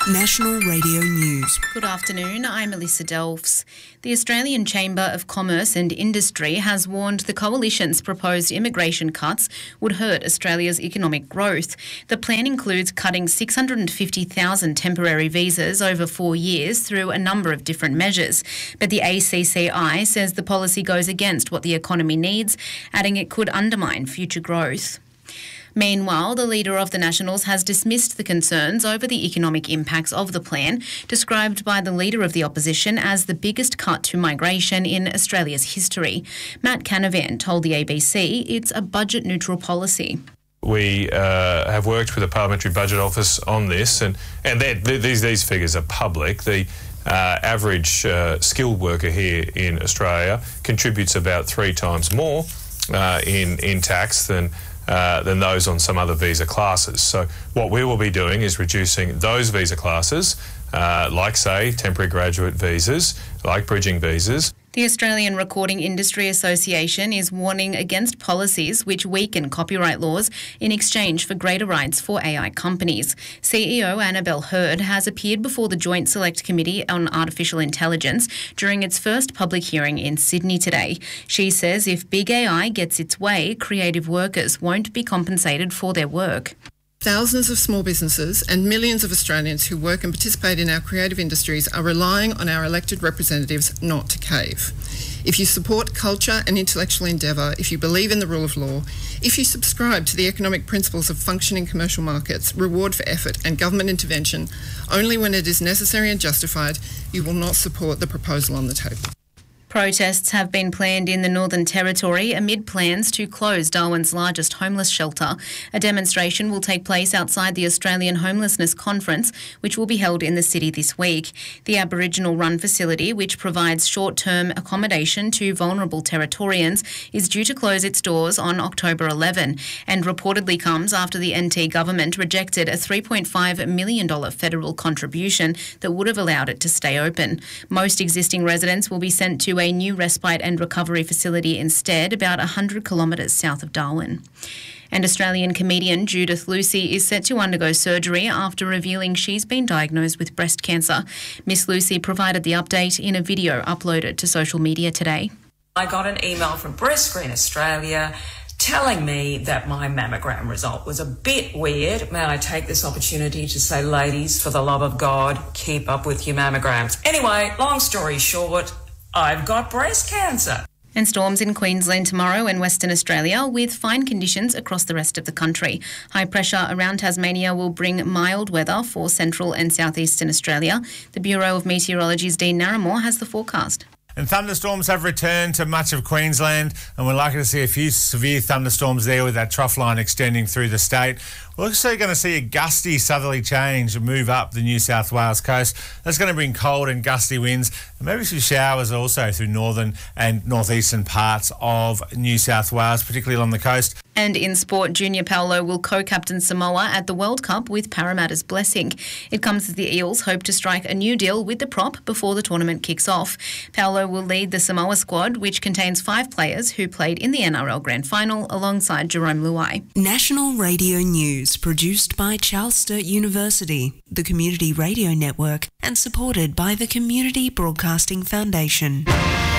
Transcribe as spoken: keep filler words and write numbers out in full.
National Radio News. Good afternoon, I'm Melissa Delfs. The Australian Chamber of Commerce and Industry has warned the Coalition's proposed immigration cuts would hurt Australia's economic growth. The plan includes cutting six hundred fifty thousand temporary visas over four years through a number of different measures. But the A C C I says the policy goes against what the economy needs, adding it could undermine future growth. Meanwhile, the leader of the Nationals has dismissed the concerns over the economic impacts of the plan, described by the leader of the opposition as the biggest cut to migration in Australia's history. Matt Canavan told the A B C it's a budget-neutral policy. We uh, have worked with the Parliamentary Budget Office on this, and, and these, these figures are public. The uh, average uh, skilled worker here in Australia contributes about three times more uh, in, in tax than Uh, than those on some other visa classes. So what we will be doing is reducing those visa classes, uh, like, say, temporary graduate visas, like bridging visas. The Australian Recording Industry Association is warning against policies which weaken copyright laws in exchange for greater rights for A I companies. C E O Annabelle Hurd has appeared before the Joint Select Committee on Artificial Intelligence during its first public hearing in Sydney today. She says if big A I gets its way, creative workers won't be compensated for their work. Thousands of small businesses and millions of Australians who work and participate in our creative industries are relying on our elected representatives not to cave. If you support culture and intellectual endeavour, if you believe in the rule of law, if you subscribe to the economic principles of functioning commercial markets, reward for effort and government intervention only when it is necessary and justified, you will not support the proposal on the table. Protests have been planned in the Northern Territory amid plans to close Darwin's largest homeless shelter. A demonstration will take place outside the Australian Homelessness Conference, which will be held in the city this week. The Aboriginal-run facility, which provides short-term accommodation to vulnerable Territorians, is due to close its doors on October eleventh and reportedly comes after the N T government rejected a three point five million dollars federal contribution that would have allowed it to stay open. Most existing residents will be sent to a new respite and recovery facility instead, about one hundred kilometres south of Darwin. And Australian comedian Judith Lucy is set to undergo surgery after revealing she's been diagnosed with breast cancer. Miss Lucy provided the update in a video uploaded to social media today. I got an email from Breast Screen Australia telling me that my mammogram result was a bit weird. May I take this opportunity to say, ladies, for the love of God, keep up with your mammograms. Anyway, long story short, I've got breast cancer. And storms in Queensland tomorrow and Western Australia with fine conditions across the rest of the country. High pressure around Tasmania will bring mild weather for central and southeastern Australia. The Bureau of Meteorology's Dean Naramore has the forecast. And thunderstorms have returned to much of Queensland, and we're likely to see a few severe thunderstorms there with that trough line extending through the state. We're also going to see a gusty southerly change move up the New South Wales coast. That's going to bring cold and gusty winds, and maybe some showers also through northern and northeastern parts of New South Wales, particularly along the coast. And in sport, Junior Paulo will co-captain Samoa at the World Cup with Parramatta's blessing. It comes as the Eels hope to strike a new deal with the prop before the tournament kicks off. Paulo will lead the Samoa squad, which contains five players who played in the N R L Grand Final alongside Jerome Luai. National Radio News, produced by Charles Sturt University, the Community Radio Network, and supported by the Community Broadcasting Foundation.